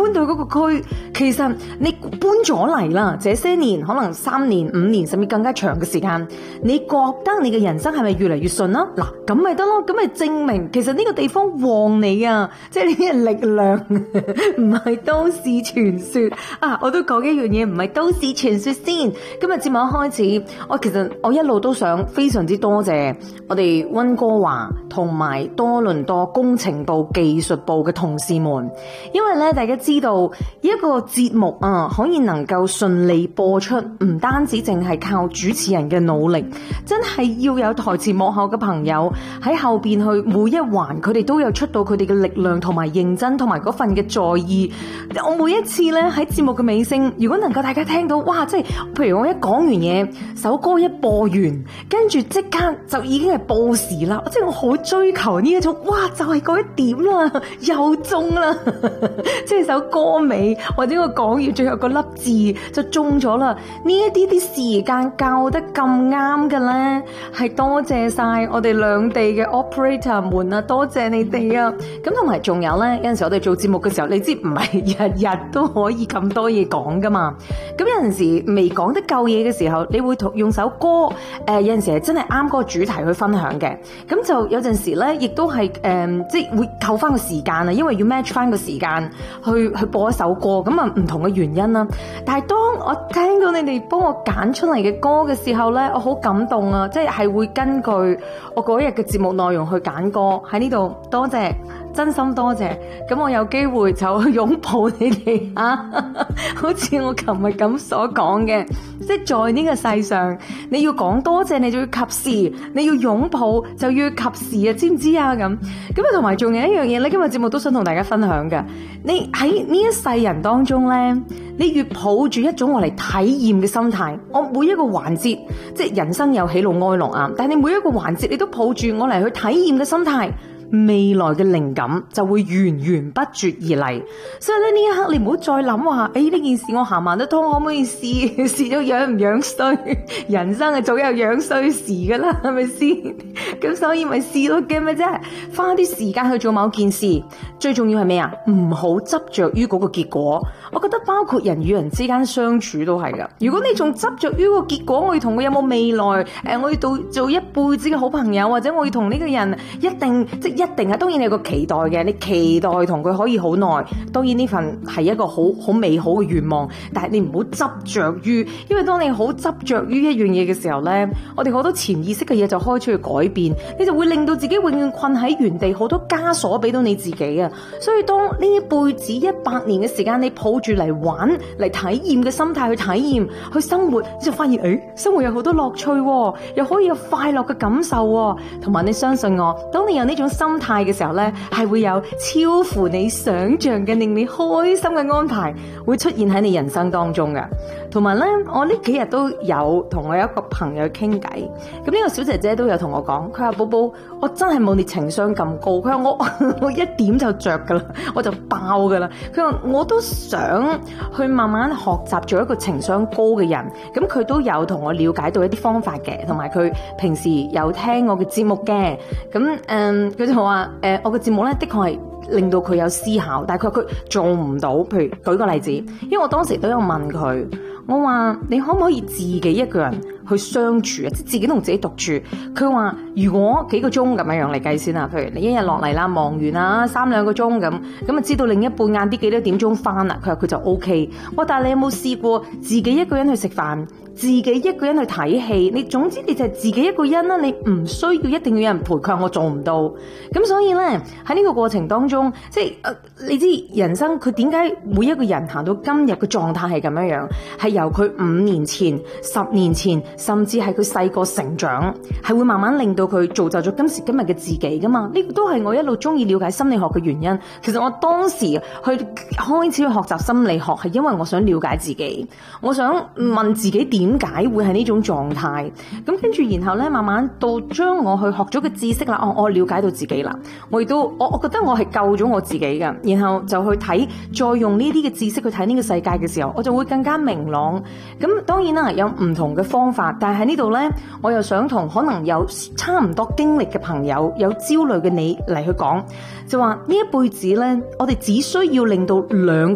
搬到嗰個區，其實你搬咗嚟啦，這些年可能3年、5年甚至更加長嘅時間，你覺得你嘅人生係咪越嚟越順啦？嗱，咁咪得咯，咁咪證明其實呢個地方旺你啊，即係呢啲力量唔係都市傳說啊！我都講一樣嘢，唔係都市傳說先。今日節目一開始，其實我一路都想非常之多謝我哋溫哥華同埋多倫多工程部、技術部嘅同事們，因為咧大家知道一個節目啊可以能夠順利播出，唔單止淨係靠主持人嘅努力，真係要有台前幕後嘅朋友喺後邊去每一環，佢哋都有出到佢哋嘅力量同埋認真同埋嗰份嘅在意。我每一次咧喺節目嘅尾聲，如果能夠大家聽到，哇！即係譬如我一講完嘢，首歌一播完，跟住即刻就已經係報時啦。即係我好追求呢一種，哇！就係嗰一點啦，又中啦，即係首歌尾或者我講完最後個粒字就中咗啦。呢一啲時間校得咁啱嘅咧，係多謝晒我哋兩地嘅 operator 們啊，多謝你哋啊！咁同埋仲有咧，有陣時我哋做節目嘅時候，你知唔係日日都可以咁多嘢講噶嘛？咁有陣時未講得夠嘢嘅時候，你會用首歌，有陣時係真係啱嗰個主題去分享嘅。咁就有陣時咧，亦都係即係會扣翻個時間啊，因為要 match 翻個時間去播一首歌，咁啊唔同嘅原因啦。但係當我聽到你哋幫我揀出嚟嘅歌嘅時候咧，我好感動啊！即係會根據我嗰日嘅節目內容去揀歌，喺呢度多謝。真心多謝，咁我有機會就去擁抱你哋啊！好似我琴日咁所講嘅，即係在呢個世上，你要講多謝，你就要及時；你要擁抱就要及時啊！知唔知啊？咁啊，同埋仲有一樣嘢咧，今日節目都想同大家分享嘅。你喺呢一世人當中咧，你越抱住一種我嚟體驗嘅心態，我每一個環節，即係人生有喜怒哀樂啊，但係你每一個環節，你都抱住我嚟去體驗嘅心態。未來嘅靈感就會源源不絕而嚟，所以咧呢一刻你唔好再諗話，呢件事我行唔行得通，可唔可以試到樣唔樣衰？人生係早有樣衰時噶啦，係咪先？咁所以咪試咯嘅咩啫？花啲時間去做某件事，最重要係咩啊？唔好執着於嗰個結果。我覺得包括人與人之間相處都係噶。如果你仲執着於個結果，我要同佢有冇未來？我要做一輩子嘅好朋友，或者我要同呢個人一定係，當然你有個期待嘅，你期待同佢可以好耐，當然呢份係一個好美好嘅願望，但係你唔好執着於，因為當你好執着於一樣嘢嘅時候呢，我哋好多潛意識嘅嘢就開始去改變，你就會令到自己永遠困喺原地，好多枷鎖俾到你自己啊！所以當呢一輩子100年嘅時間，你抱住嚟玩嚟體驗嘅心態去體驗去生活，你就發現生活有好多樂趣，又可以有快樂嘅感受，同埋你相信我，當你有呢種心態嘅時候呢，係會有超乎你想象嘅令你開心嘅安排會出現喺你人生當中㗎。同埋呢，我呢幾日都有同我有一個朋友傾偈，咁呢個小姐姐都有同我講，佢話寶寶，我真係冇你情商咁高，佢話我一點就着噶啦，我就爆噶啦，佢話我都想去慢慢學習做一個情商高嘅人，咁佢都有同我了解到一啲方法嘅，同埋佢平時有聽我嘅節目嘅，咁佢就話我嘅節目呢，的確係令到佢有思考，但係佢做唔到。譬如舉個例子，因為我當時都有問佢，我話你可唔可以自己一個人去相處啊？即自己同自己獨處。佢話如果幾個鐘咁樣嚟計先啊，譬如你一日落嚟啦，忙完啦3-2個鐘咁啊，知道另一半晏啲幾多點鐘翻啦，佢話佢就 OK。哇！但係你有冇試過自己一個人去食飯？自己一個人去睇戲，你總之你就係自己一個人啦，你唔需要一定要有人陪，佢話我做唔到。咁所以咧喺呢個過程當中，即係你知人生佢點解每一個人行到今日嘅狀態係咁樣樣，係由佢5年前、10年前，甚至係佢細個成長，係會慢慢令到佢造就咗今時今日嘅自己噶嘛？呢個都係我一路中意了解心理學嘅原因。其實我當時去開始去學習心理學，係因為我想了解自己，我想問自己點解會係呢種狀態。咁跟住然後咧，慢慢到將我去學咗嘅知識啦，我了解到自己啦，我亦都我覺得我係救咗我自己嘅。然後就去睇，再用呢啲嘅知識去睇呢個世界嘅時候，我就會更加明朗。咁當然啦，有唔同嘅方法，但係喺呢度呢，我又想同可能有差唔多經歷嘅朋友，有焦慮嘅你嚟去講，就話呢一輩子呢，我哋只需要令到兩